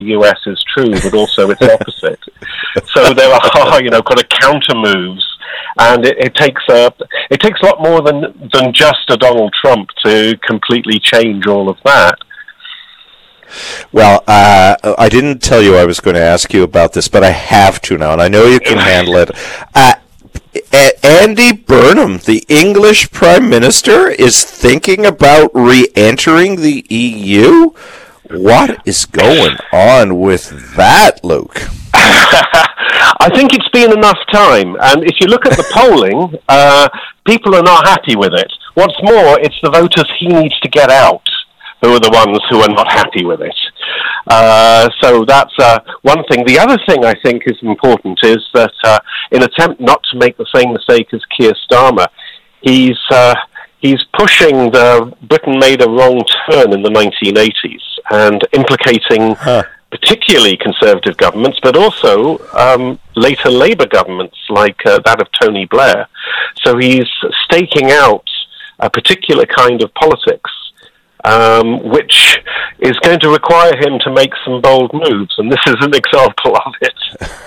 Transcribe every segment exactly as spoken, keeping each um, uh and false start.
the U S is true, but also its opposite. So there are, you know, kind of counter moves, and it, it takes a it takes a lot more than than just a Donald Trump to completely change all of that. Well, uh, I didn't tell you I was going to ask you about this, but I have to now, and I know you can handle it. Uh, A- Andy Burnham, the English Prime Minister, is thinking about re-entering the E U? What is going on with that, Luke? I think it's been enough time, and if you look at the polling, uh, people are not happy with it. What's more, it's the voters he needs to get out who are the ones who are not happy with it. Uh, so that's uh, one thing. The other thing I think is important is that uh, in an attempt not to make the same mistake as Keir Starmer, he's uh, he's pushing the Britain made a wrong turn in the nineteen eighties and implicating huh. particularly Conservative governments, but also um, later Labour governments like uh, that of Tony Blair. So he's staking out a particular kind of politics, Um, which is going to require him to make some bold moves, and this is an example of it.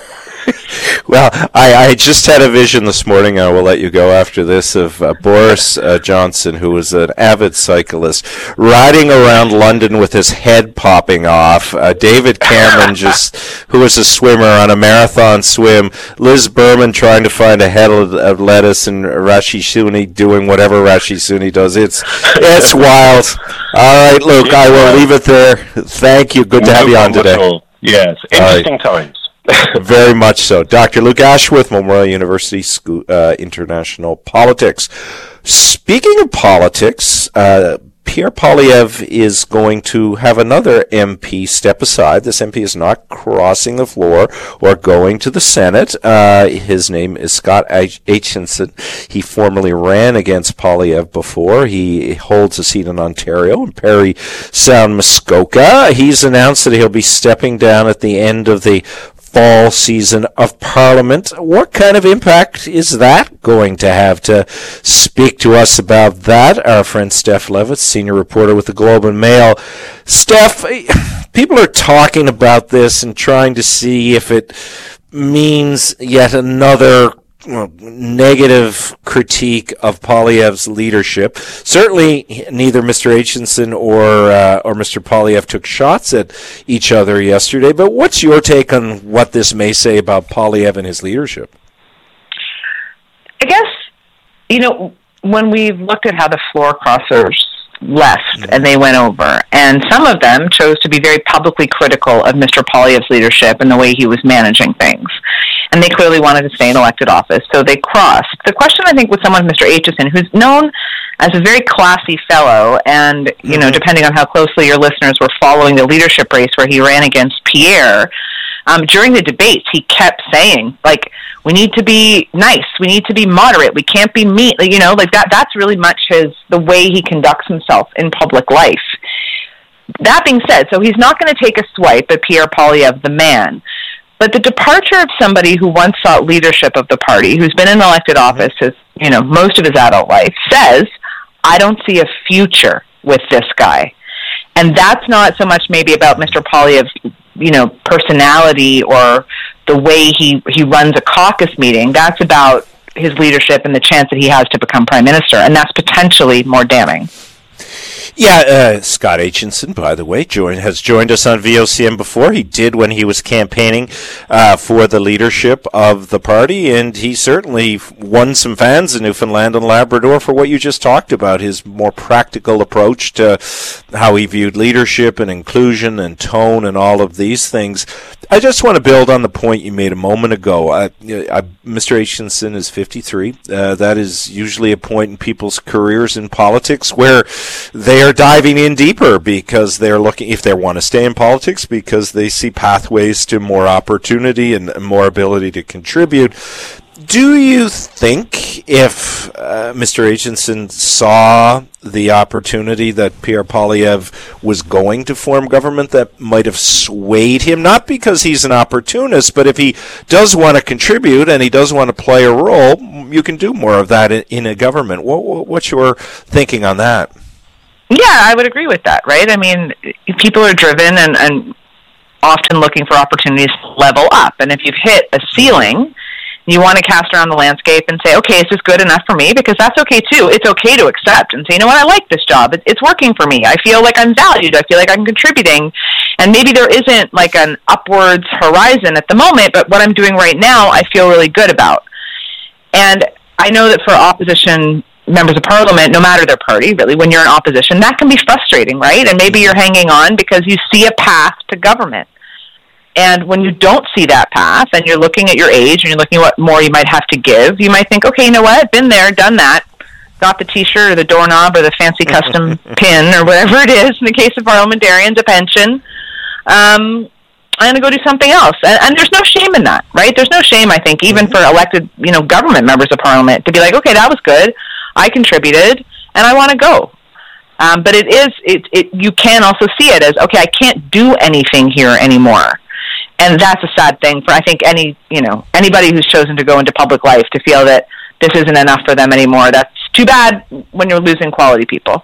Well, I, I just had a vision this morning, and I will let you go after this, of uh, Boris uh, Johnson, who was an avid cyclist, riding around London with his head popping off. Uh, David Cameron, just who was a swimmer on a marathon swim. Liz Berman trying to find a head of, of lettuce, and Rishi Sunak doing whatever Rishi Sunak does. It's it's wild. All right, Luke, I will leave it there. Thank you. Good to no have you on today. Yes, interesting right. times. Very much so. Doctor Luke Ashworth, Memorial University School, uh, International Politics. Speaking of politics, uh, Pierre Poilievre is going to have another M P step aside. This M P is not crossing the floor or going to the Senate. Uh, his name is Scott Aitchison. He formerly ran against Poilievre before. He holds a seat in Ontario, in Parry Sound, Muskoka. He's announced that he'll be stepping down at the end of the fall season of Parliament. What kind of impact is that going to have? To speak to us about that, our friend Steph Levitt, senior reporter with the Globe and Mail. Steph, people are talking about this and trying to see if it means yet another well, negative critique of Poilievre's leadership. Certainly, neither Mister Aitchison or uh, or Mister Poilievre took shots at each other yesterday. But what's your take on what this may say about Poilievre and his leadership? I guess, you know, when we've looked at how the floor crossers left mm-hmm. and they went over, and some of them chose to be very publicly critical of Mister Poilievre's leadership and the way he was managing things. And they clearly wanted to stay in elected office, so they crossed. The question, I think, with someone, Mister Aitchison, who's known as a very classy fellow, and, you know, depending on how closely your listeners were following the leadership race where he ran against Pierre, um, during the debates, he kept saying, like, we need to be nice, we need to be moderate, we can't be mean, you know, like that. That's really much his, the way he conducts himself in public life. That being said, so he's not going to take a swipe at Pierre Poilievre, the man. But the departure of somebody who once sought leadership of the party, who's been in elected office his, you know, most of his adult life, says, I don't see a future with this guy. And that's not so much maybe about Mister Poilievre's, you know, personality or the way he, he runs a caucus meeting. That's about his leadership and the chance that he has to become prime minister. And that's potentially more damning. Yeah, uh, Scott Aitchison, by the way, joined, has joined us on V O C M before. He did when he was campaigning uh, for the leadership of the party, and he certainly won some fans in Newfoundland and Labrador for what you just talked about, his more practical approach to how he viewed leadership and inclusion and tone and all of these things. I just want to build on the point you made a moment ago. I, I, Mister Aitchison is fifty-three. Uh, that is usually a point in people's careers in politics where they are diving in deeper because they're looking, if they want to stay in politics, because they see pathways to more opportunity and more ability to contribute. Do you think if uh, Mister Aitchison saw the opportunity that Pierre Poilievre was going to form government, that might have swayed him? Not because he's an opportunist, but if he does want to contribute and he does want to play a role, you can do more of that in, in a government. What, what's your thinking on that? Yeah, I would agree with that, right? I mean, people are driven, and, and often looking for opportunities to level up. And if you've hit a ceiling, you want to cast around the landscape and say, okay, is this good enough for me? Because that's okay too. It's okay to accept and say, you know what, I like this job. It, it's working for me. I feel like I'm valued. I feel like I'm contributing. And maybe there isn't like an upwards horizon at the moment, but what I'm doing right now, I feel really good about. And I know that for opposition members of parliament, no matter their party, really, when you're in opposition, that can be frustrating, right? And maybe you're hanging on because you see a path to government. And when you don't see that path and you're looking at your age and you're looking at what more you might have to give, you might think, okay, you know what? Been there, done that. Got the T-shirt or the doorknob or the fancy custom pin or whatever it is, in the case of parliamentarians, a pension. Um, I'm going to go do something else. And, and there's no shame in that, right? There's no shame, I think, even for elected, you know, government members of parliament to be like, okay, that was good. I contributed, and I want to go. Um, but it is, it, it, you can also see it as, okay, I can't do anything here anymore. And that's a sad thing for, I think, any, you know, anybody who's chosen to go into public life to feel that this isn't enough for them anymore. That's too bad when you're losing quality people.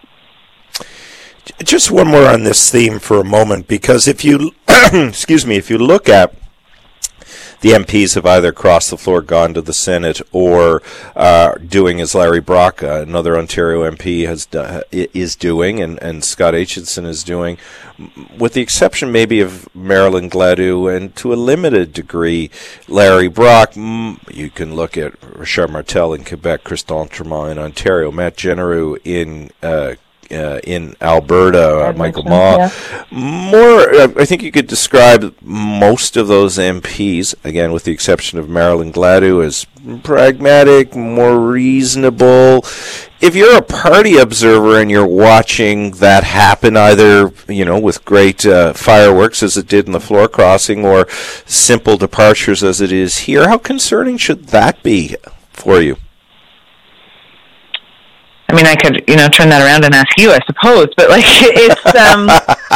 Just one more on this theme for a moment, because if you, excuse me, if you look at the M Ps have either crossed the floor, gone to the Senate, or uh, doing as Larry Brock, uh, another Ontario M P, has do- is doing, and, and Scott Aitchison is doing, with the exception maybe of Marilyn Gladue and to a limited degree Larry Brock. You can look at Richard Martel in Quebec, Chris D'Entremont in Ontario, Matt Genereux in uh, Uh, in Alberta, uh, Michael Maw. Yeah. More, uh, I think you could describe most of those M Ps, again, with the exception of Marilyn Gladue, as pragmatic, more reasonable. If you're a party observer and you're watching that happen, either, you know, with great uh, fireworks as it did in the floor crossing, or simple departures as it is here, how concerning should that be for you? I mean, I could, you know, turn that around and ask you, I suppose, but, like, it's, um...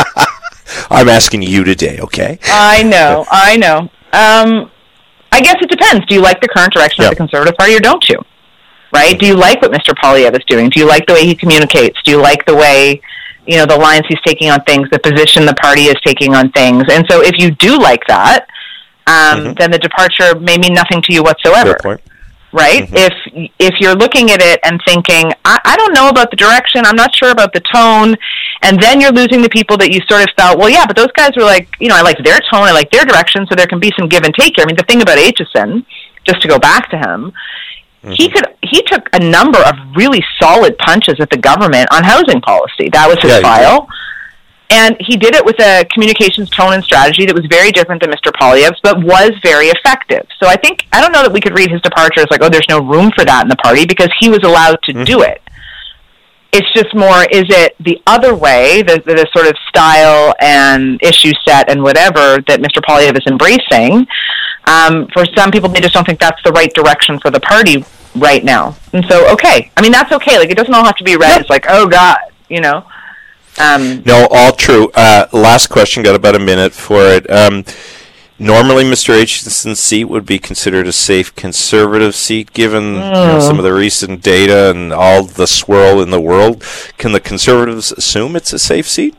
I'm asking you today, okay? I know, I know. Um, I guess it depends. Do you like the current direction yep. of the Conservative Party, or don't you? Right? Do you like what Mister Poilievre is doing? Do you like the way he communicates? Do you like the way, you know, the lines he's taking on things, the position the party is taking on things? And so if you do like that, um, mm-hmm. then the departure may mean nothing to you whatsoever. Fair point. Right? Mm-hmm. If if you're looking at it and thinking, I, I don't know about the direction, I'm not sure about the tone, and then you're losing the people that you sort of felt, well, yeah, but those guys were like, you know, I liked their tone, I liked their direction, so there can be some give and take here. I mean, the thing about Aitchison, just to go back to him, mm-hmm. he could he took a number of really solid punches at the government on housing policy. That was his yeah, file. And he did it with a communications tone and strategy that was very different than Mister Poilievre's, but was very effective. So I think, I don't know that we could read his departure as like, oh, there's no room for that in the party, because he was allowed to mm-hmm. do it. It's just more, is it the other way, the, the, the sort of style and issue set and whatever that Mister Poilievre is embracing? Um, for some people, they just don't think that's the right direction for the party right now. And so, okay. I mean, that's okay. Like, it doesn't all have to be read yep. as like, oh, God, you know? Um, no, all true. Uh, last question, got about a minute for it. Um, normally, Mister Aitchison's seat would be considered a safe Conservative seat, given mm. you know, some of the recent data and all the swirl in the world. Can the Conservatives assume it's a safe seat?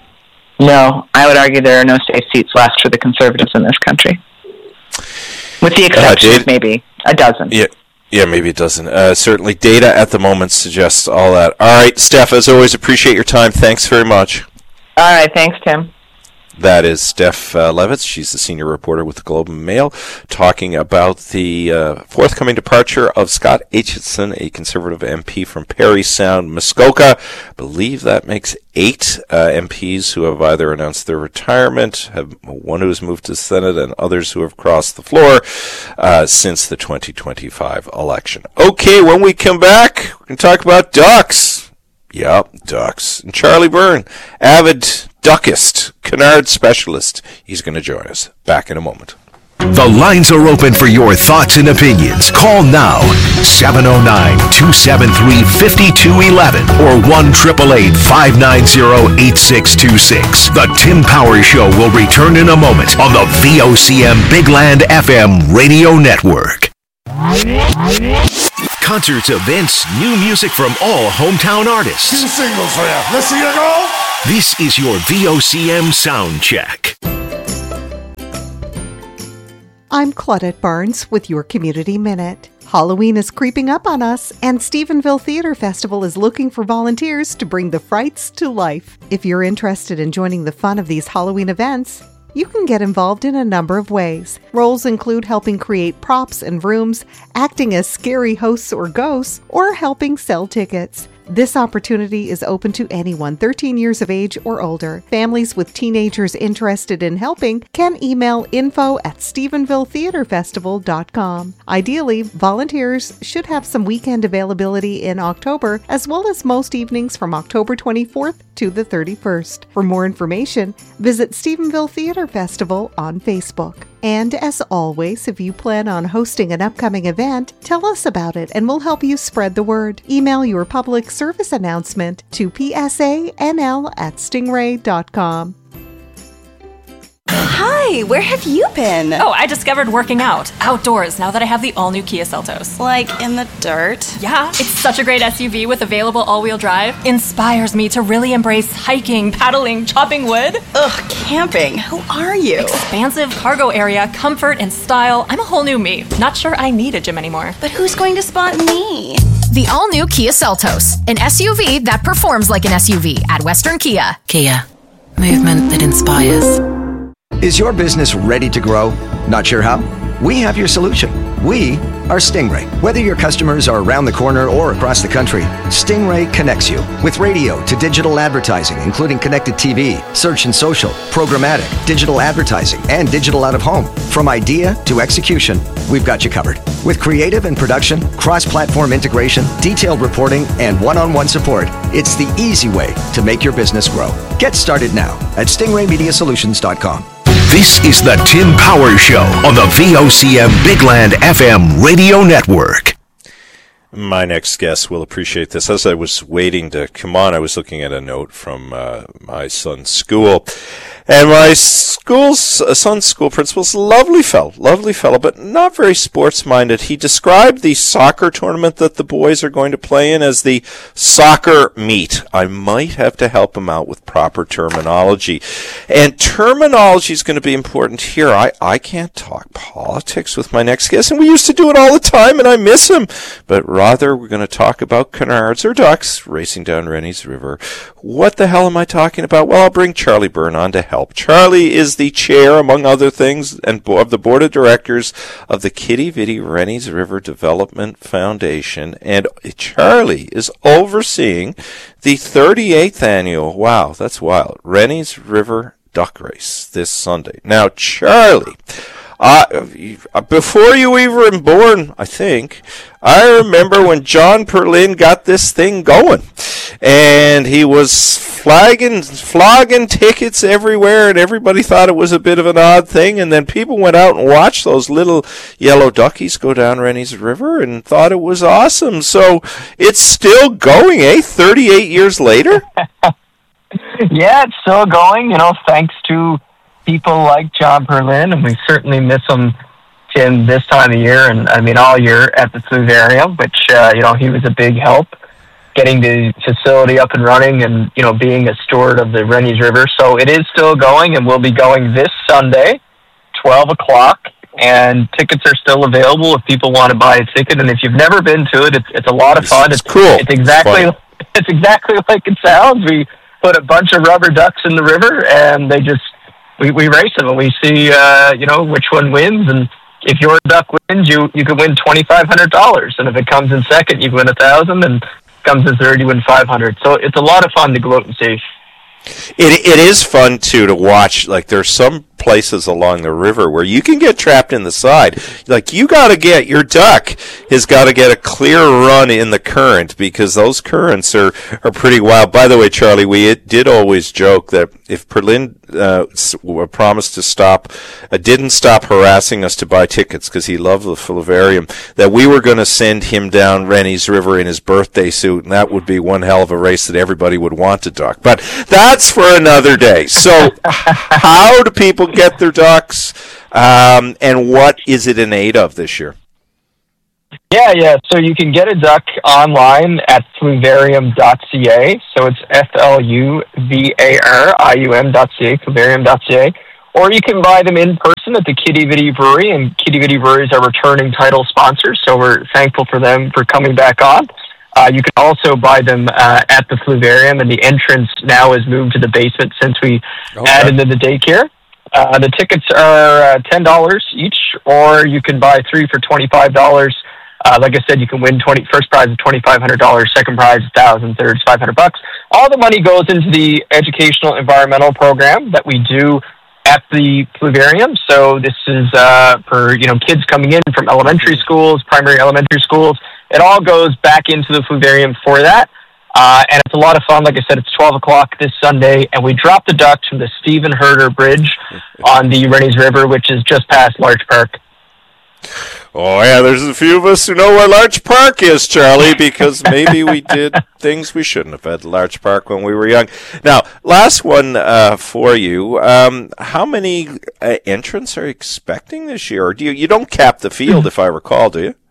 No, I would argue there are no safe seats left for the Conservatives in this country, with the exception uh, of maybe a dozen. Yeah. Yeah, maybe it doesn't. Uh, certainly, data at the moment suggests all that. All right, Steph, as always, appreciate your time. Thanks very much. All right, thanks, Tim. That is Steph uh, Levitz. She's the senior reporter with the Globe and Mail, talking about the uh, forthcoming departure of Scott Aitchison, a Conservative M P from Parry Sound, Muskoka. I believe that makes eight uh, M Ps who have either announced their retirement, have one who has moved to the Senate, and others who have crossed the floor uh, since the twenty twenty-five election. Okay, when we come back, we're going to talk about ducks. Yep, ducks. And Charlie Byrne, avid duckist, canard specialist. He's going to join us. Back in a moment. The lines are open for your thoughts and opinions. Call now, seven oh nine, two seven three, five two one one or one eight eight eight, five nine zero, eight six two six. The Tim Power Show will return in a moment on the V O C M Big Land F M radio network. Concerts, events, new music from all hometown artists. Two singles for you. Let's see you go. This is your V O C M sound check. I'm Claudette Barnes with your Community Minute. Halloween is creeping up on us, and Stephenville Theatre Festival is looking for volunteers to bring the frights to life. If you're interested in joining the fun of these Halloween events, you can get involved in a number of ways. Roles include helping create props and rooms, acting as scary hosts or ghosts, or helping sell tickets. This opportunity is open to anyone thirteen years of age or older. Families with teenagers interested in helping can email info at stephenville theatre festival dot com. Ideally, volunteers should have some weekend availability in October, as well as most evenings from October twenty-fourth to the thirty-first. For more information, visit Stephenville Theatre Festival on Facebook. And as always, if you plan on hosting an upcoming event, tell us about it and we'll help you spread the word. Email your public service announcement to p s a n l at stingray dot com. Hi, where have you been? Oh, I discovered working out outdoors now that I have the all-new Kia Seltos. Like in the dirt? Yeah, it's such a great S U V with available all-wheel drive. Inspires me to really embrace hiking, paddling, chopping wood. Ugh, camping. Who are you? Expansive cargo area, comfort and style. I'm a whole new me. Not sure I need a gym anymore. But who's going to spot me? The all-new Kia Seltos, an S U V that performs like an S U V at Western Kia. Kia, movement that inspires. Is your business ready to grow? Not sure how? We have your solution. We are Stingray. Whether your customers are around the corner or across the country, Stingray connects you with radio to digital advertising, including connected T V, search and social, programmatic, digital advertising, and digital out-of-home. From idea to execution, we've got you covered. With creative and production, cross-platform integration, detailed reporting, and one-on-one support, it's the easy way to make your business grow. Get started now at stingray media solutions dot com. This is the Tim Powers Show on the V O C M Bigland F M radio network. My next guest will appreciate this. As I was waiting to come on, I was looking at a note from uh, my son's school. And my school's uh, son's school principal's a lovely fellow, lovely fellow, but not very sports-minded. He described the soccer tournament that the boys are going to play in as the soccer meet. I might have to help him out with proper terminology. And terminology is going to be important here. I, I can't talk politics with my next guest, and we used to do it all the time, and I miss him. But rather, we're going to talk about canards or ducks racing down Rennie's River. What the hell am I talking about? Well, I'll bring Charlie Byrne on to help. Charlie is the chair, among other things, and of the board of directors of the Kitty Vitty Rennie's River Development Foundation, and Charlie is overseeing the thirty-eighth annual, wow, that's wild, Rennie's River Duck Race this Sunday. Now, Charlie, Uh, before you were even born, I think, I remember when John Perlin got this thing going, and he was flagging, flogging tickets everywhere, and everybody thought it was a bit of an odd thing, and then people went out and watched those little yellow duckies go down Rennie's River and thought it was awesome. So it's still going, eh, thirty-eight years later? Yeah, it's still going, you know, thanks to people like John Perlin, and we certainly miss him, Tim, this time of year, and I mean all year at the Fluvarium, which, uh, you know, he was a big help getting the facility up and running and, you know, being a steward of the Rennie's River. So it is still going, and we'll be going this Sunday, twelve o'clock, and tickets are still available if people want to buy a ticket. And if you've never been to it, it's, it's a lot of fun. It's, it's cool. It's exactly, it's, it's exactly like it sounds. We put a bunch of rubber ducks in the river, and they just, We, we race them, and we see, uh, you know, which one wins. And if your duck wins, you you could win twenty-five hundred dollars. And if it comes in second, you win one thousand dollars. And comes in third, you win five hundred dollars. So it's a lot of fun to go out and see. It It is fun, too, to watch. Like, there's some places along the river where you can get trapped in the side. Like, you got to get, your duck has got to get a clear run in the current, because those currents are, are pretty wild. By the way, Charlie, we did always joke that if Perlin uh, promised to stop, uh, didn't stop harassing us to buy tickets because he loved the Fluvarium, that we were going to send him down Rennie's River in his birthday suit, and that would be one hell of a race that everybody would want to duck. But that's for another day. So how do people get their ducks, um, and what is it in aid of this year? Yeah, yeah. So you can get a duck online at fluvarium dot c a. So it's F L U V A R I U M dot C A, fluvarium dot C A. or you can buy them in person at the Quidi Vidi Brewery, and Quidi Vidi Brewery is our returning title sponsor, so we're thankful for them for coming back on. Uh, you can also buy them uh, at the Fluvarium, and the entrance now is moved to the basement since we okay. added in the daycare. Uh, the tickets are uh, ten dollars each, or you can buy three for twenty-five dollars. Uh, like I said, you can win twenty first prize is twenty-five hundred dollars, second prize is one thousand dollars, third is five hundred bucks. All the money goes into the educational environmental program that we do at the Fluvarium. So this is uh, for you know kids coming in from elementary schools, primary elementary schools. It all goes back into the Fluvarium for that. Uh, and it's a lot of fun. Like I said, it's twelve o'clock this Sunday, and we drop the ducks from the Stephen Herder Bridge on the Rennies River, which is just past Larch Park. Oh, yeah, there's a few of us who know where Larch Park is, Charlie, because maybe we did things we shouldn't have at Larch Park when we were young. Now, last one uh, for you. Um, how many uh, entrants are you expecting this year? Or do you, you don't cap the field, if I recall, do you?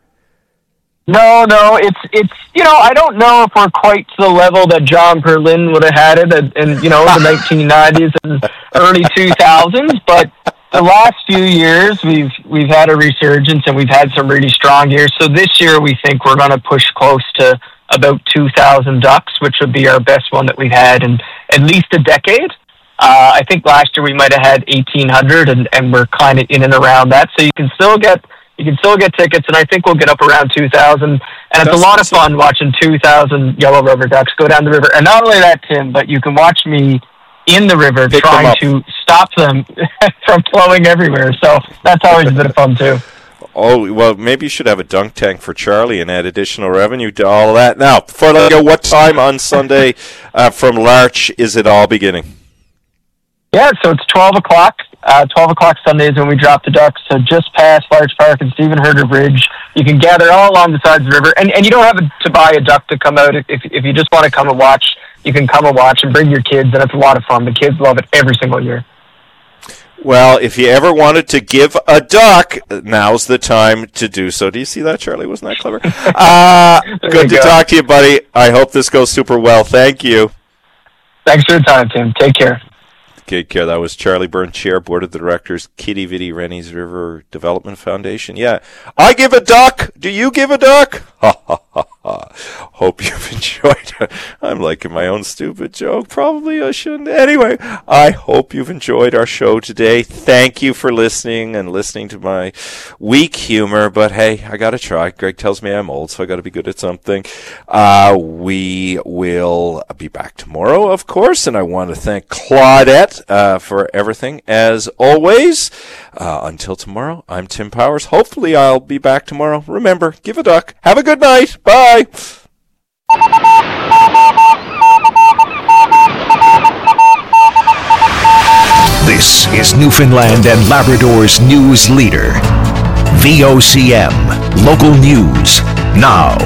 No, no, it's, it's you know, I don't know if we're quite to the level that John Perlin would have had it in, in you know, the nineteen nineties and early two thousands, but the last few years we've we've had a resurgence and we've had some really strong years. So this year we think we're going to push close to about two thousand ducks, which would be our best one that we've had in at least a decade. Uh, I think last year we might have had eighteen hundred, and, and we're kind of in and around that. So you can still get you can still get tickets, and I think we'll get up around two thousand. And That's it's a lot awesome. of fun watching two thousand yellow rubber ducks go down the river. And not only that, Tim, but you can watch me in the river Pick trying to stop them from flowing everywhere. So that's always a bit of fun, too. Oh, well, maybe you should have a dunk tank for Charlie and add additional revenue to all of that. Now, before I let go, what time on Sunday uh, from Larch is it all beginning? Yeah, so it's twelve o'clock. Uh, twelve o'clock Sunday is when we drop the ducks. So just past Larch Park and Stephen Herder Bridge. You can gather all along the sides of the river. And, and you don't have to buy a duck to come out. If, if you just want to come and watch, you can come and watch and bring your kids, and it's a lot of fun. The kids love it every single year. Well, if you ever wanted to give a duck, now's the time to do so. Do you see that, Charlie? Wasn't that clever? Uh, good to go. talk to you, buddy. I hope this goes super well. Thank you. Thanks for your time, Tim. Take care. Take care. That was Charlie Byrne, Chair, Board of Directors, Quidi Vidi Rennies River Development Foundation. Yeah. I give a duck. Do you give a duck? Ha, ha, ha, ha. Hope you've enjoyed it. I'm liking my own stupid joke. Probably I shouldn't. Anyway, I hope you've enjoyed our show today. Thank you for listening and listening to my weak humor. But hey, I got to try. Greg tells me I'm old, so I got to be good at something. Uh, we will be back tomorrow, of course. And I want to thank Claudette uh, for everything, as always. Uh, until tomorrow, I'm Tim Powers. Hopefully I'll be back tomorrow. Remember, give a duck. Have a good night. Bye. This is Newfoundland and Labrador's news leader. V O C M. Local news now.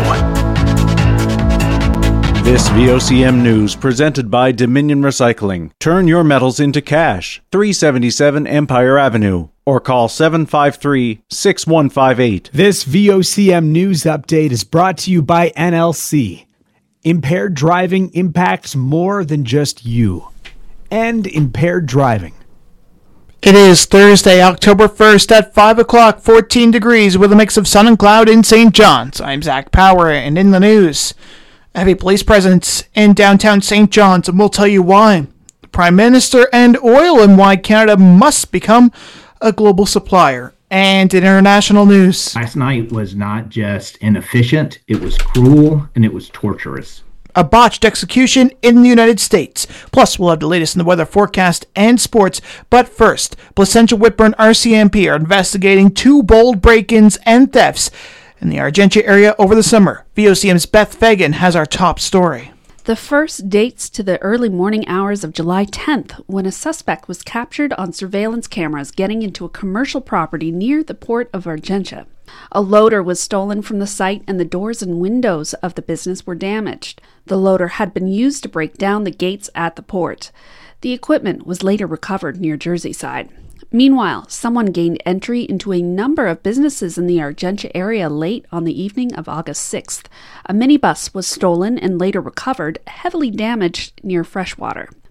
This V O C M news presented by Dominion Recycling. Turn your metals into cash. three seventy-seven Empire Avenue. Or call seven five three, six one five eight. This V O C M news update is brought to you by N L C. Impaired driving impacts more than just you. End impaired driving. It is Thursday, October first at five o'clock, fourteen degrees with a mix of sun and cloud in Saint John's. I'm Zach Power, and in the news, heavy police presence in downtown Saint John's, and we'll tell you why. The Prime Minister and oil, and why Canada must become a global supplier. And in international news, last night was not just inefficient, it was cruel and it was torturous. A botched execution in the United States. Plus, we'll have the latest in the weather forecast and sports. But first, Placentia Whitburn R C M P are investigating two bold break-ins and thefts in the Argentia area over the summer. V O C M's Beth Fagan has our top story. The first dates to the early morning hours of July tenth, when a suspect was captured on surveillance cameras getting into a commercial property near the port of Argentia. A loader was stolen from the site and the doors and windows of the business were damaged. The loader had been used to break down the gates at the port. The equipment was later recovered near Jersey side. Meanwhile, someone gained entry into a number of businesses in the Argentia area late on the evening of August sixth. A minibus was stolen and later recovered, heavily damaged near Freshwater.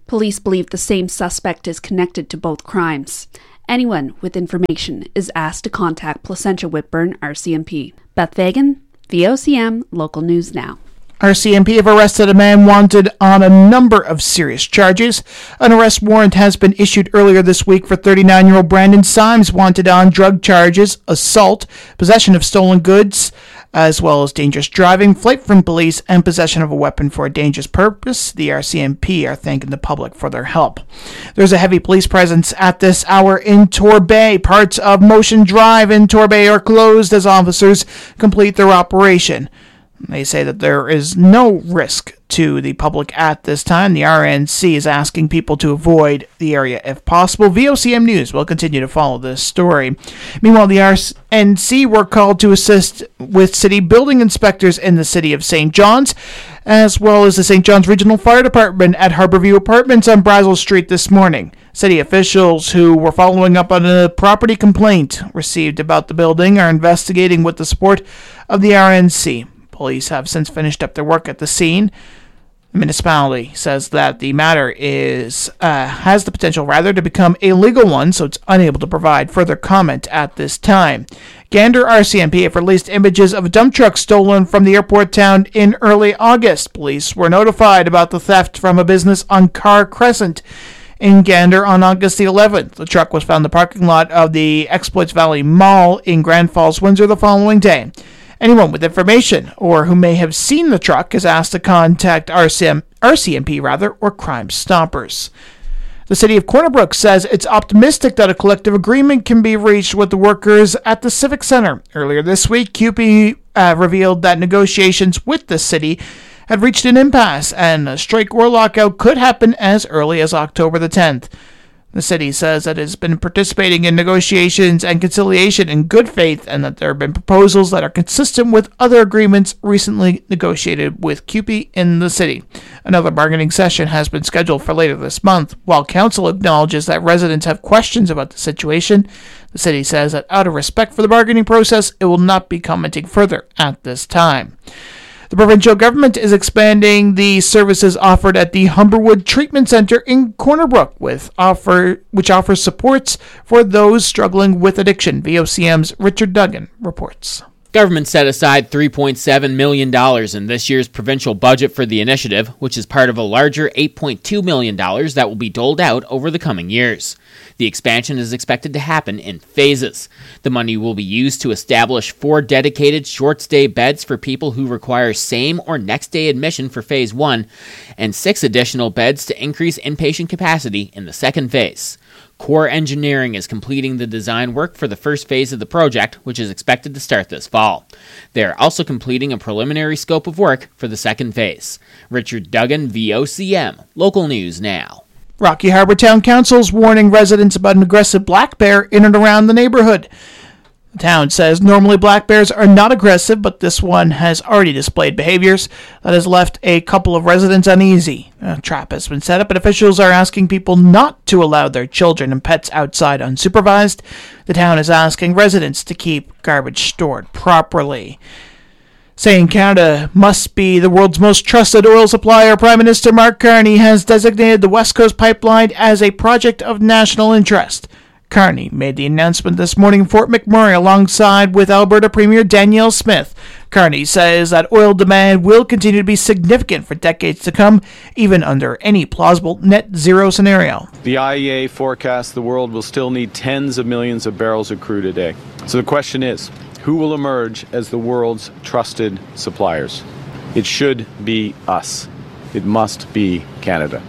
Police believe the same suspect is connected to both crimes. Anyone with information is asked to contact Placentia Whitburn R C M P. Beth Fagan, V O C M Local News Now. R C M P have arrested a man wanted on a number of serious charges. An arrest warrant has been issued earlier this week for thirty-nine-year-old Brandon Symes, wanted on drug charges, assault, possession of stolen goods, as well as dangerous driving, flight from police, and possession of a weapon for a dangerous purpose. The R C M P are thanking the public for their help. There's a heavy police presence at this hour in Torbay. Parts of Motion Drive in Torbay are closed as officers complete their operation. They say that there is no risk to the public at this time. The R N C is asking people to avoid the area if possible. V O C M News will continue to follow this story. Meanwhile, the R N C were called to assist with city building inspectors in the city of Saint John's, as well as the Saint John's Regional Fire Department at Harborview Apartments on Brazel Street this morning. City officials who were following up on a property complaint received about the building are investigating with the support of the R N C. Police have since finished up their work at the scene. The municipality says that the matter is uh, has the potential, rather, to become a legal one, so it's unable to provide further comment at this time. Gander R C M P have released images of a dump truck stolen from the airport town in early August. Police were notified about the theft from a business on Carr Crescent in Gander on August the eleventh. The truck was found in the parking lot of the Exploits Valley Mall in Grand Falls, Windsor the following day. Anyone with information or who may have seen the truck is asked to contact R C M, R C M P rather, or Crime Stoppers. The city of Corner Brook says it's optimistic that a collective agreement can be reached with the workers at the Civic Center. Earlier this week, C U P E uh, revealed that negotiations with the city had reached an impasse, and a strike or lockout could happen as early as October the tenth. The city says that it has been participating in negotiations and conciliation in good faith, and that there have been proposals that are consistent with other agreements recently negotiated with C U P E in the city. Another bargaining session has been scheduled for later this month. While council acknowledges that residents have questions about the situation, the city says that out of respect for the bargaining process, it will not be commenting further at this time. The provincial government is expanding the services offered at the Humberwood Treatment Centre in Corner Brook, with offer, which offers supports for those struggling with addiction. V O C M's Richard Duggan reports. Government set aside three point seven million dollars in this year's provincial budget for the initiative, which is part of a larger eight point two million dollars that will be doled out over the coming years. The expansion is expected to happen in phases. The money will be used to establish four dedicated short-stay beds for people who require same or next-day admission for Phase one, and six additional beds to increase inpatient capacity in the second phase. Core Engineering is completing the design work for the first phase of the project, which is expected to start this fall. They are also completing a preliminary scope of work for the second phase. Richard Duggan, V O C M, Local News Now. Rocky Harbour Town Council is warning residents about an aggressive black bear in and around the neighborhood. The town says normally black bears are not aggressive, but this one has already displayed behaviors that has left a couple of residents uneasy. A trap has been set up, and officials are asking people not to allow their children and pets outside unsupervised. The town is asking residents to keep garbage stored properly. Saying Canada must be the world's most trusted oil supplier, Prime Minister Mark Carney has designated the West Coast Pipeline as a project of national interest. Carney made the announcement this morning in Fort McMurray alongside with Alberta Premier Danielle Smith. Carney says that oil demand will continue to be significant for decades to come, even under any plausible net zero scenario. The I E A forecasts the world will still need tens of millions of barrels of crude a day. So the question is, who will emerge as the world's trusted suppliers? It should be us. It must be Canada.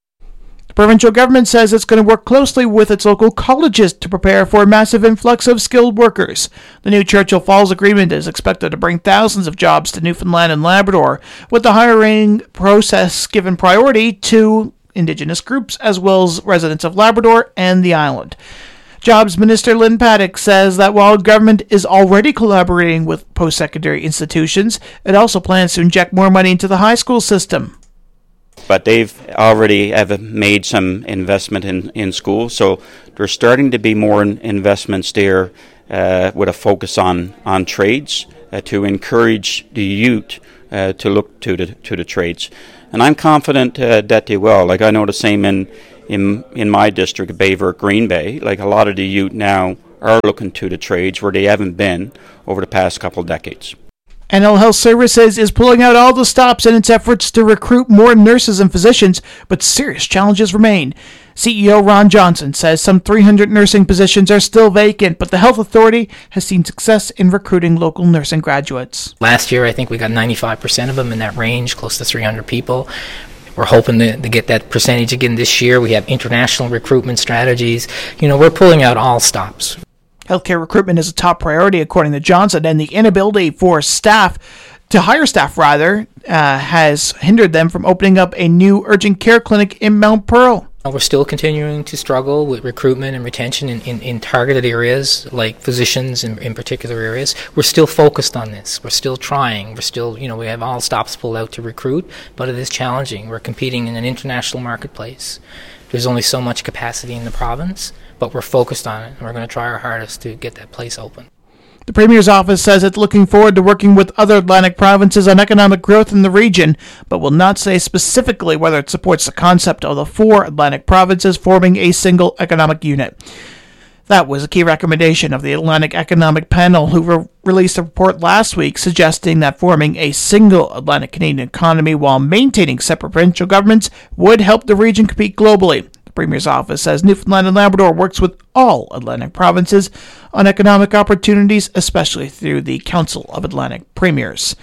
The provincial government says it's going to work closely with its local colleges to prepare for a massive influx of skilled workers. The new Churchill Falls Agreement is expected to bring thousands of jobs to Newfoundland and Labrador, with the hiring process given priority to Indigenous groups as well as residents of Labrador and the island. Jobs Minister Lynn Paddock says that while government is already collaborating with post-secondary institutions, it also plans to inject more money into the high school system. But they've already have made some investment in, in schools, so there's starting to be more in investments there uh, with a focus on, on trades uh, to encourage the youth uh, to look to the to the trades. And I'm confident uh, that they will. Like, I know the same in, in, in my district, Bayver, Green Bay. Like, a lot of the youth now are looking to the trades where they haven't been over the past couple of decades. N L Health Services is pulling out all the stops in its efforts to recruit more nurses and physicians, but serious challenges remain. C E O Ron Johnson says some three hundred nursing positions are still vacant, but the health authority has seen success in recruiting local nursing graduates. Last year, I think we got ninety-five percent of them in that range, close to three hundred people. We're hoping to, to get that percentage again this year. We have international recruitment strategies. You know, we're pulling out all stops. Healthcare recruitment is a top priority, according to Johnson, and the inability for staff to hire staff, rather, uh, has hindered them from opening up a new urgent care clinic in Mount Pearl. We're still continuing to struggle with recruitment and retention in, in, in targeted areas, like physicians in, in particular areas. We're still focused on this. We're still trying. We're still, you know, we have all stops pulled out to recruit, but it is challenging. We're competing in an international marketplace. There's only so much capacity in the province, but we're focused on it, and we're going to try our hardest to get that place open. The Premier's office says it's looking forward to working with other Atlantic provinces on economic growth in the region, but will not say specifically whether it supports the concept of the four Atlantic provinces forming a single economic unit. That was a key recommendation of the Atlantic Economic Panel, who re- released a report last week suggesting that forming a single Atlantic Canadian economy while maintaining separate provincial governments would help the region compete globally. The Premier's office says Newfoundland and Labrador works with all Atlantic provinces on economic opportunities, especially through the Council of Atlantic Premiers.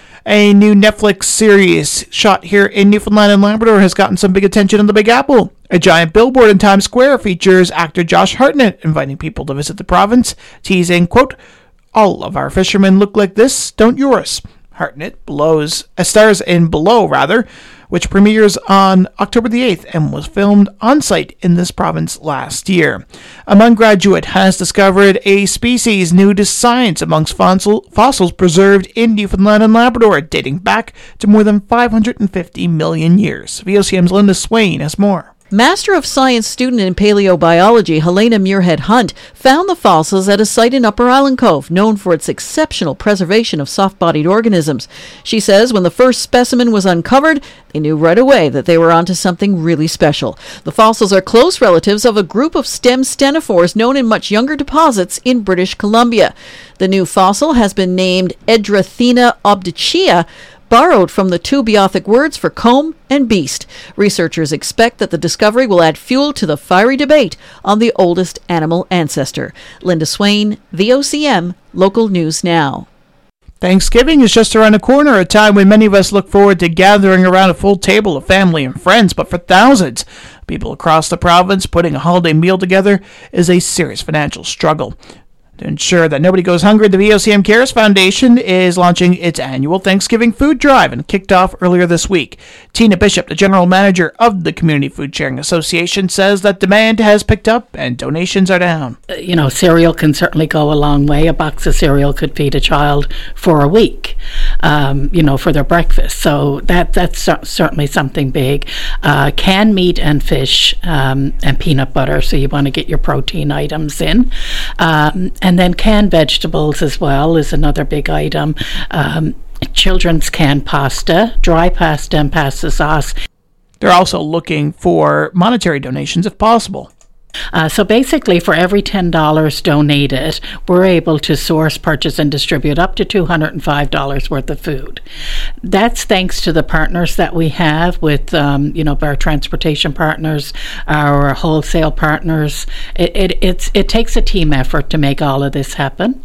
A new Netflix series shot here in Newfoundland and Labrador has gotten some big attention in the Big Apple. A giant billboard in Times Square features actor Josh Hartnett inviting people to visit the province, teasing, quote, "All of our fishermen look like this, don't yours?" Hartnett blows, uh, stars in Below, rather, which premieres on October the eighth and was filmed on-site in this province last year. A Mung graduate has discovered a species new to science amongst fossil, fossils preserved in Newfoundland and Labrador, dating back to more than five hundred fifty million years. V O C M's Linda Swain has more. Master of Science student in paleobiology Helena Muirhead Hunt found the fossils at a site in Upper Island Cove, known for its exceptional preservation of soft-bodied organisms. She says when the first specimen was uncovered, they knew right away that they were onto something really special. The fossils are close relatives of a group of stem stenophores known in much younger deposits in British Columbia. The new fossil has been named Edrathena obducea, borrowed from the two Beothic words for comb and beast. Researchers expect that the discovery will add fuel to the fiery debate on the oldest animal ancestor. Linda Swain, V O C M, Local News Now. Thanksgiving is just around the corner, a time when many of us look forward to gathering around a full table of family and friends, but for thousands of people across the province, putting a holiday meal together is a serious financial struggle. To ensure that nobody goes hungry, the V O C M Cares Foundation is launching its annual Thanksgiving food drive and kicked off earlier this week. Tina Bishop, the general manager of the Community Food Sharing Association, says that demand has picked up and donations are down. You know, cereal can certainly go a long way. A box of cereal could feed a child for a week, um, you know, for their breakfast. So that that's certainly something big. Uh, canned meat and fish um, and peanut butter, so you want to get your protein items in. Um, And then canned vegetables as well is another big item. Um, children's canned pasta, dry pasta and pasta sauce. They're also looking for monetary donations if possible. Uh, so basically, for every ten dollars donated, we're able to source, purchase, and distribute up to two hundred five dollars worth of food. That's thanks to the partners that we have with, um, you know, our transportation partners, our wholesale partners. It, it, it's, it takes a team effort to make all of this happen.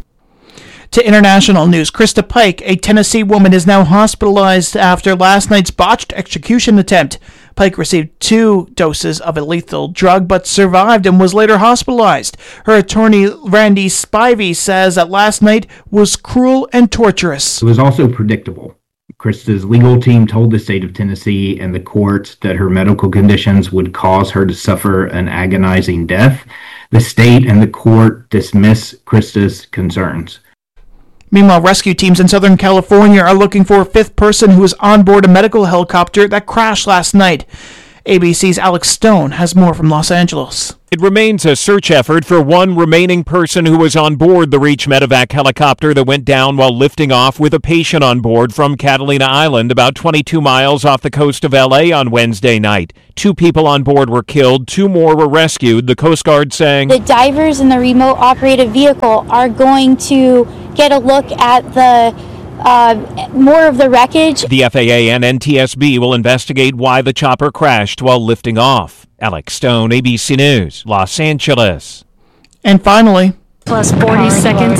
To international news, Krista Pike, a Tennessee woman, is now hospitalized after last night's botched execution attempt. Pike received two doses of a lethal drug but survived and was later hospitalized. Her attorney, Randy Spivey, says that last night was cruel and torturous. It was also predictable. Krista's legal team told the state of Tennessee and the court that her medical conditions would cause her to suffer an agonizing death. The state and the court dismiss Krista's concerns. Meanwhile, rescue teams in Southern California are looking for a fifth person who was on board a medical helicopter that crashed last night. A B C's Alex Stone has more from Los Angeles. It remains a search effort for one remaining person who was on board the Reach Medevac helicopter that went down while lifting off with a patient on board from Catalina Island, about twenty-two miles off the coast of L A on Wednesday night. Two people on board were killed, two more were rescued, the Coast Guard saying the divers in the remote operated vehicle are going to get a look at the uh, more of the wreckage. The F A A and N T S B will investigate why the chopper crashed while lifting off. Alex Stone, A B C News, Los Angeles. And finally, plus forty seconds.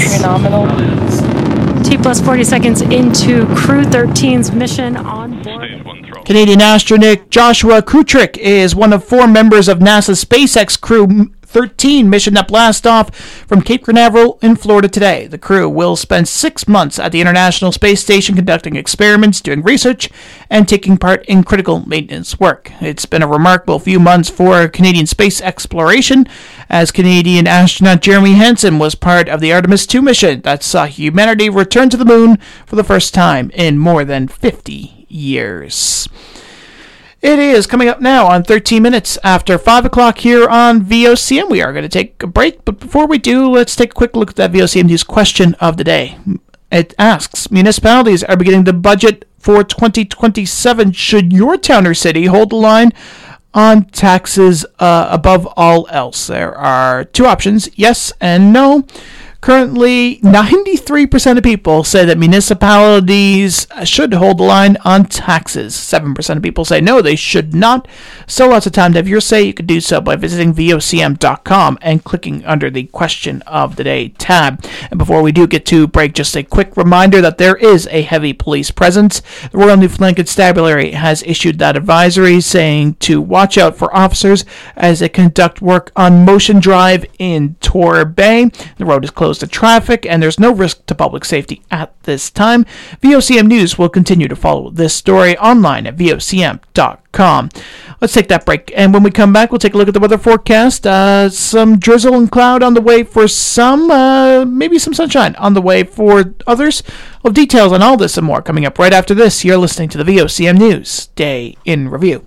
T plus forty seconds into Crew thirteen's mission on board. Canadian astronaut Joshua Kutrick is one of four members of NASA's SpaceX Crew thirteen mission that blasted off from Cape Canaveral in Florida today. The crew will spend six months at the International Space Station conducting experiments, doing research, and taking part in critical maintenance work. It's been a remarkable few months for Canadian space exploration, as Canadian astronaut Jeremy Hansen was part of the Artemis two mission that saw humanity return to the moon for the first time in more than fifty years. It is coming up now on thirteen minutes after five o'clock here on V O C M. We are going to take a break, but before we do, let's take a quick look at that V O C M News question of the day. It asks, municipalities are beginning the budget for twenty twenty-seven. Should your town or city hold the line on taxes uh, above all else? There are two options, yes and no. Currently, ninety-three percent of people say that municipalities should hold the line on taxes. seven percent of people say no, they should not. So lots of time to have your say. You can do so by visiting V O C M dot com and clicking under the Question of the Day tab. And before we do get to break, just a quick reminder that there is a heavy police presence. The Royal Newfoundland Constabulary has issued that advisory saying to watch out for officers as they conduct work on Motion Drive in Tor Bay. The road is closed to traffic, and there's no risk to public safety at this time. V O C M News will continue to follow this story online at V O C M dot com. Let's take that break, and when we come back, we'll take a look at the weather forecast. Uh, some drizzle and cloud on the way for some, uh, maybe some sunshine on the way for others. Well, details on all this and more coming up right after this. You're listening to the V O C M News Day in Review.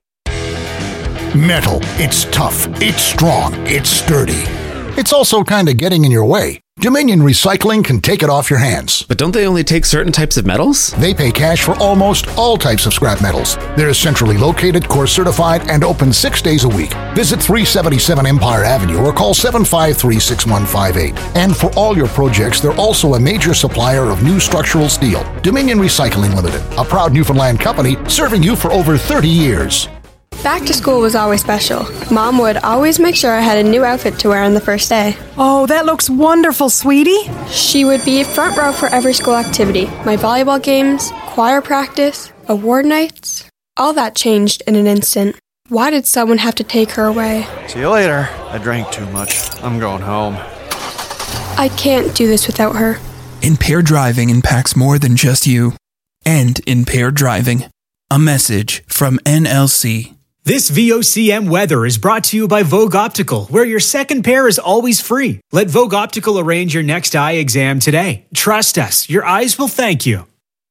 Metal. It's tough. It's strong. It's sturdy. It's also kind of getting in your way. Dominion Recycling can take it off your hands. But don't they only take certain types of metals? They pay cash for almost all types of scrap metals. They're centrally located, course certified, and open six days a week. Visit three seventy-seven Empire Avenue or call seven five three, six one five eight. And for all your projects, they're also a major supplier of new structural steel. Dominion Recycling Limited, a proud Newfoundland company serving you for over thirty years. Back to school was always special. Mom would always make sure I had a new outfit to wear on the first day. Oh, that looks wonderful, sweetie. She would be front row for every school activity. My volleyball games, choir practice, award nights. All that changed in an instant. Why did someone have to take her away? See you later. I drank too much. I'm going home. I can't do this without her. Impaired driving impacts more than just you. End impaired driving. A message from N L C. This V O C M weather is brought to you by Vogue Optical, where your second pair is always free. Let Vogue Optical arrange your next eye exam today. Trust us, your eyes will thank you.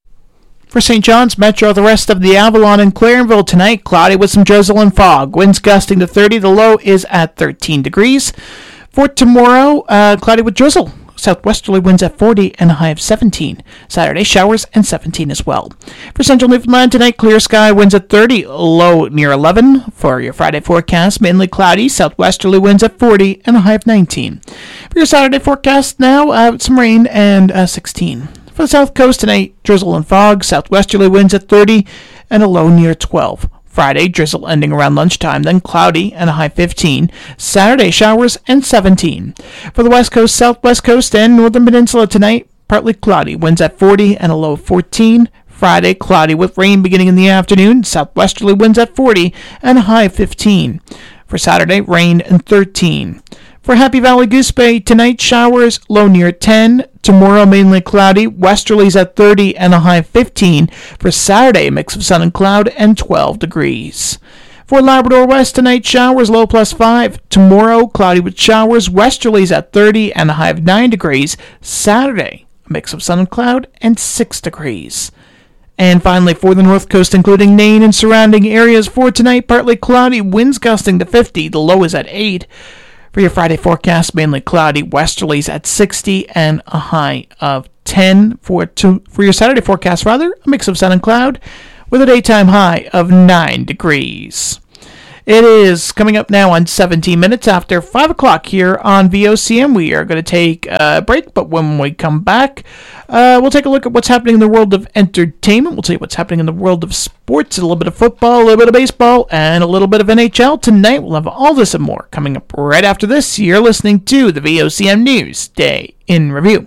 For Saint John's Metro, the rest of the Avalon and Clarenville tonight, cloudy with some drizzle and fog. Winds gusting to thirty, the low is at thirteen degrees. For tomorrow, uh, cloudy with drizzle. Southwesterly winds at forty and a high of seventeen. Saturday, showers and seventeen as well. For Central Newfoundland tonight, clear sky, winds at thirty, low near eleven. For your Friday forecast, mainly cloudy, southwesterly winds at forty and a high of nineteen. For your Saturday forecast now, uh, some rain and uh, sixteen. For the south coast tonight, drizzle and fog, southwesterly winds at thirty and a low near twelve. Friday, drizzle ending around lunchtime, then cloudy and a high fifteen. Saturday, showers and seventeen. For the west coast, southwest coast, and northern peninsula tonight, partly cloudy, winds at forty and a low of fourteen. Friday, cloudy with rain beginning in the afternoon, southwesterly winds at forty and a high of fifteen. For Saturday, rain and thirteen. For Happy Valley Goose Bay, tonight showers, low near ten. Tomorrow, mainly cloudy, westerlies at thirty and a high of fifteen. For Saturday, a mix of sun and cloud and twelve degrees. For Labrador West, tonight showers, low plus five. Tomorrow, cloudy with showers, westerlies at thirty and a high of nine degrees. Saturday, a mix of sun and cloud and six degrees. And finally, for the North Coast, including Nain and surrounding areas, for tonight, partly cloudy, winds gusting to fifty, the low is at eight. For your Friday forecast, mainly cloudy, westerlies at sixty and a high of ten. For to, for your Saturday forecast, rather, a mix of sun and cloud with a daytime high of nine degrees. It is coming up now on seventeen minutes after five o'clock here on V O C M. We are going to take a break, but when we come back, uh, we'll take a look at what's happening in the world of entertainment. We'll tell you what's happening in the world of sports, a little bit of football, a little bit of baseball, and a little bit of N H L. Tonight, we'll have all this and more coming up right after this. You're listening to the V O C M News Day in Review.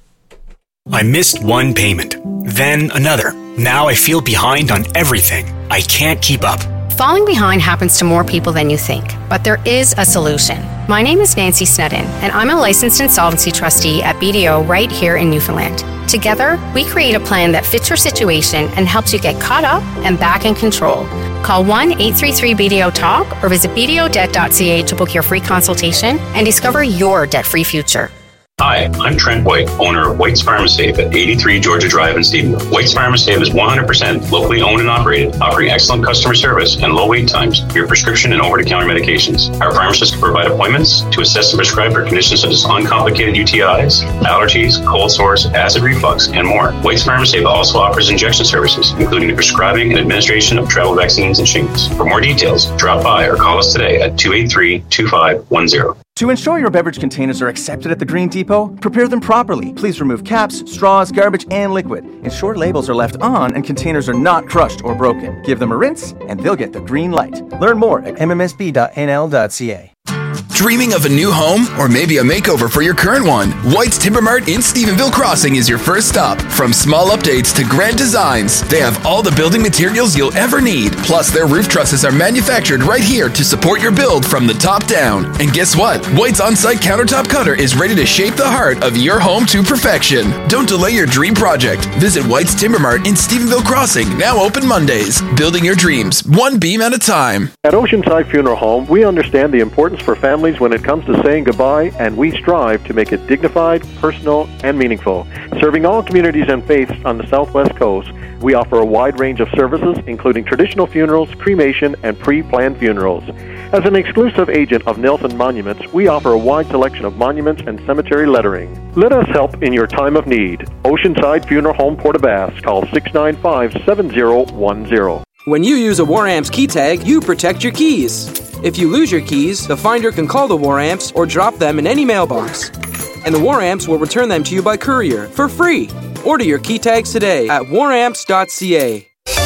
I missed one payment, then another. Now I feel behind on everything. I can't keep up. Falling behind happens to more people than you think, but there is a solution. My name is Nancy Snedden, and I'm a licensed insolvency trustee at B D O right here in Newfoundland. Together, we create a plan that fits your situation and helps you get caught up and back in control. Call one eight three three B D O talk or visit b d o debt dot c a to book your free consultation and discover your debt-free future. Hi, I'm Trent White, owner of White's Pharmasafe at eighty-three Georgia Drive in Stephenville. White's Pharmasafe is one hundred percent locally owned and operated, offering excellent customer service and low wait times for your prescription and over-the-counter medications. Our pharmacists can provide appointments to assess and prescribe for conditions such as uncomplicated U T Is, allergies, cold sores, acid reflux, and more. White's Pharmasafe also offers injection services, including the prescribing and administration of travel vaccines and shingles. For more details, drop by or call us today at two eight three, two five one zero. To ensure your beverage containers are accepted at the Green Depot, prepare them properly. Please remove caps, straws, garbage, and liquid. Ensure labels are left on and containers are not crushed or broken. Give them a rinse, and they'll get the green light. Learn more at m m s b dot n l dot c a. Dreaming of a new home or maybe a makeover for your current one? White's Timber Mart in Stephenville Crossing is your first stop. From small updates to grand designs, they have all the building materials you'll ever need. Plus, their roof trusses are manufactured right here to support your build from the top down. And guess what? White's on-site countertop cutter is ready to shape the heart of your home to perfection. Don't delay your dream project. Visit White's Timber Mart in Stephenville Crossing, now open Mondays. Building your dreams, one beam at a time. At Oceanside Funeral Home, we understand the importance for families when it comes to saying goodbye, and we strive to make it dignified, personal, and meaningful. Serving all communities and faiths on the Southwest Coast, we offer a wide range of services, including traditional funerals, cremation, and pre-planned funerals. As an exclusive agent of Nelson Monuments, we offer a wide selection of monuments and cemetery lettering. Let us help in your time of need. Oceanside Funeral Home, Port-aux-Basques. Call six nine five, seven zero one zero. When you use a WarAmps key tag, you protect your keys. If you lose your keys, the finder can call the WarAmps or drop them in any mailbox. And the WarAmps will return them to you by courier for free. Order your key tags today at war amps dot c a.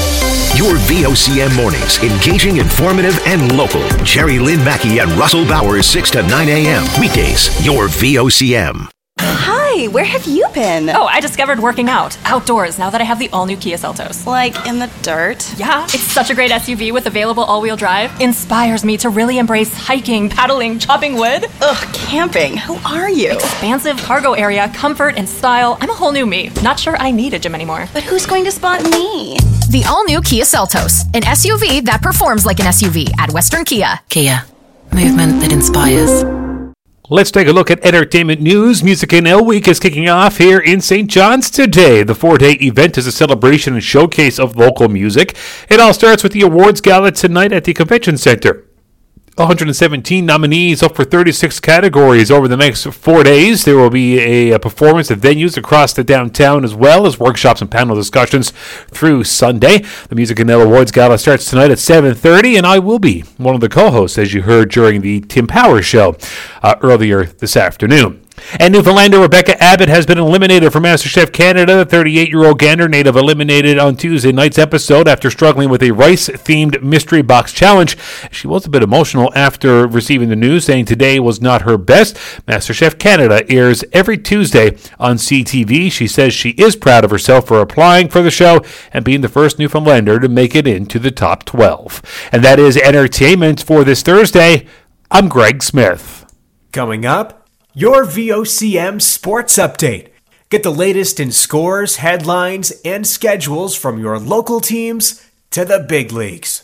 Your V O C M mornings, engaging, informative, and local. Jerry Lynn Mackey and Russell Bowers, six to nine a.m. Weekdays, your V O C M. Hi, where have you been? Oh, I discovered working out outdoors now that I have the all-new Kia Seltos. Like in the dirt? Yeah, it's such a great S U V with available all-wheel drive. Inspires me to really embrace hiking, paddling, chopping wood. Ugh, camping. Who are you? Expansive cargo area, comfort, and style. I'm a whole new me. Not sure I need a gym anymore. But who's going to spot me? The all-new Kia Seltos, an S U V that performs like an S U V at Western Kia. Kia, movement that inspires. Let's take a look at entertainment news. Music N L Week is kicking off here in Saint John's today. The four-day event is a celebration and showcase of local music. It all starts with the awards gala tonight at the Convention Center. one hundred seventeen nominees up for thirty-six categories over the next four days. There will be a, a performance at venues across the downtown, as well as workshops and panel discussions through Sunday. The Music N L Awards Gala starts tonight at seven thirty, and I will be one of the co-hosts, as you heard during the Tim Power Show uh, earlier this afternoon. And Newfoundlander Rebecca Abbott has been eliminated from MasterChef Canada. The thirty-eight-year-old Gander native eliminated on Tuesday night's episode after struggling with a rice-themed mystery box challenge. She was a bit emotional after receiving the news, saying today was not her best. MasterChef Canada airs every Tuesday on C T V. She says she is proud of herself for applying for the show and being the first Newfoundlander to make it into the top twelve. And that is entertainment for this Thursday. I'm Greg Smith. Coming up, your V O C M Sports Update. Get the latest in scores, headlines, and schedules from your local teams to the big leagues.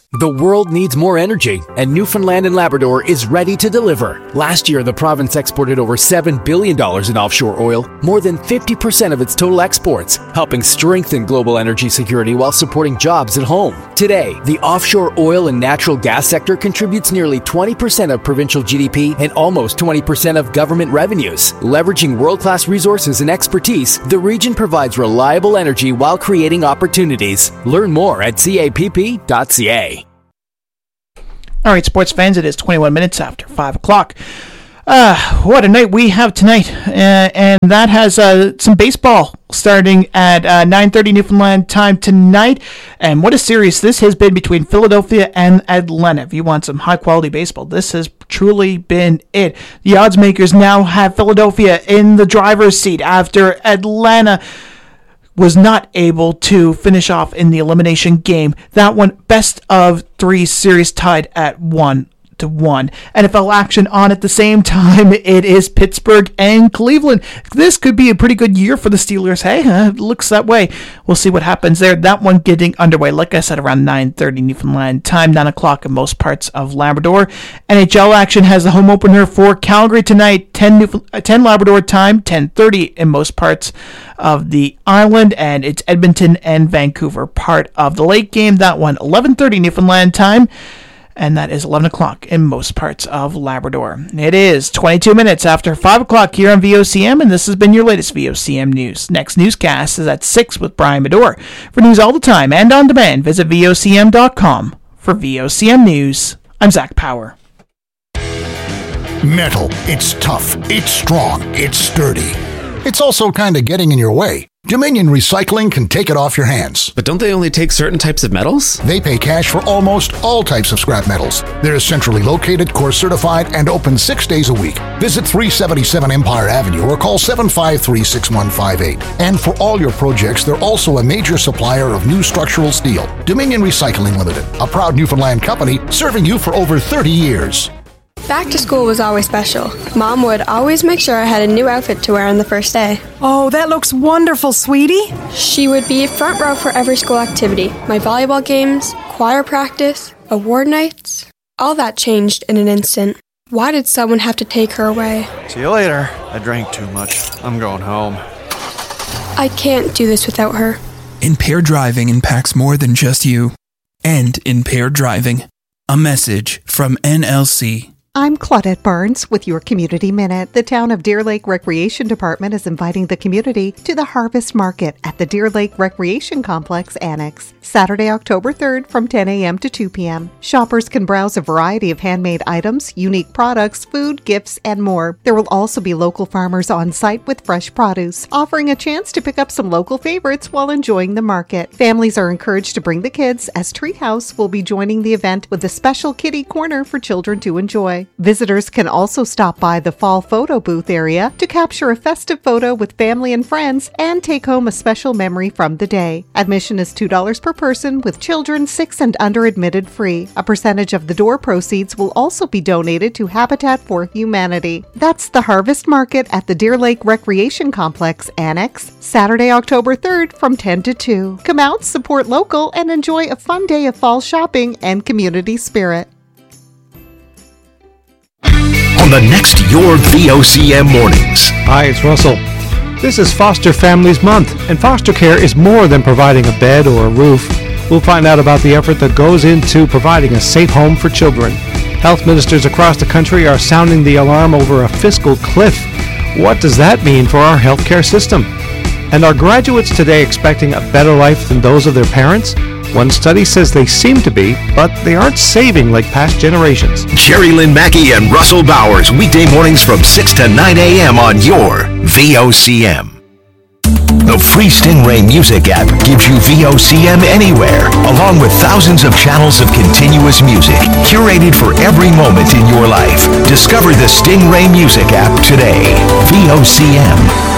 The world needs more energy, and Newfoundland and Labrador is ready to deliver. Last year, the province exported over seven billion dollars in offshore oil, more than fifty percent of its total exports, helping strengthen global energy security while supporting jobs at home. Today, the offshore oil and natural gas sector contributes nearly twenty percent of provincial G D P and almost twenty percent of government revenues. Leveraging world-class resources and expertise, the region provides reliable energy while creating opportunities. Learn more at C A P P dot C A. All right, sports fans, it is twenty-one minutes after five o'clock. Uh, what a night we have tonight. Uh, and that has uh, some baseball starting at uh, nine thirty Newfoundland time tonight. And what a series this has been between Philadelphia and Atlanta. If you want some high-quality baseball, this has truly been it. The odds makers now have Philadelphia in the driver's seat after Atlanta was not able to finish off in the elimination game. That one, best of three series tied at one to one. N F L action on at the same time. It is Pittsburgh and Cleveland. This could be a pretty good year for the Steelers. Hey, uh, it looks that way. We'll see what happens there. That one getting underway, like I said, around nine thirty Newfoundland time, nine o'clock in most parts of Labrador. N H L action has the home opener for Calgary tonight, ten, Newf- uh, ten Labrador time, ten thirty in most parts of the island, and it's Edmonton and Vancouver part of the late game. That one, eleven thirty Newfoundland time, and that is eleven o'clock in most parts of Labrador. It is twenty-two minutes after five o'clock here on V O C M, and this has been your latest V O C M news. Next newscast is at six with Brian Medore. For news all the time and on demand, visit V O C M dot com. For V O C M News, I'm Zach Power. Metal. It's tough. It's strong. It's sturdy. It's also kind of getting in your way. Dominion Recycling can take it off your hands. But don't they only take certain types of metals? They pay cash for almost all types of scrap metals. They're centrally located, core certified, and open six days a week. Visit three seventy-seven Empire Avenue or call seven five three, six one five eight. And for all your projects, they're also a major supplier of new structural steel. Dominion Recycling Limited, a proud Newfoundland company serving you for over thirty years. Back to school was always special. Mom would always make sure I had a new outfit to wear on the first day. Oh, that looks wonderful, sweetie. She would be front row for every school activity. My volleyball games, choir practice, award nights. All that changed in an instant. Why did someone have to take her away? See you later. I drank too much. I'm going home. I can't do this without her. Impaired driving impacts more than just you. End impaired driving. A message from N L C. I'm Claudette Barnes with your Community Minute. The Town of Deer Lake Recreation Department is inviting the community to the Harvest Market at the Deer Lake Recreation Complex Annex, Saturday, October third from ten a.m. to two p.m. Shoppers can browse a variety of handmade items, unique products, food, gifts, and more. There will also be local farmers on site with fresh produce, offering a chance to pick up some local favorites while enjoying the market. Families are encouraged to bring the kids, as Treehouse will be joining the event with a special kiddie corner for children to enjoy. Visitors can also stop by the fall photo booth area to capture a festive photo with family and friends and take home a special memory from the day. Admission is two dollars per person, with children six and under admitted free. A percentage of the door proceeds will also be donated to Habitat for Humanity. That's the Harvest Market at the Deer Lake Recreation Complex Annex, Saturday, October third from ten to two. Come out, support local, and enjoy a fun day of fall shopping and community spirit. On the next Your V O C M Mornings. Hi, it's Russell. This is Foster Families Month, and foster care is more than providing a bed or a roof. We'll find out about the effort that goes into providing a safe home for children. Health ministers across the country are sounding the alarm over a fiscal cliff. What does that mean for our healthcare system? And are graduates today expecting a better life than those of their parents? One study says they seem to be, but they aren't saving like past generations. Jerry Lynn Mackey and Russell Bowers, weekday mornings from six to nine a.m. on your V O C M. The free Stingray Music app gives you V O C M anywhere, along with thousands of channels of continuous music, curated for every moment in your life. Discover the Stingray Music app today. V O C M.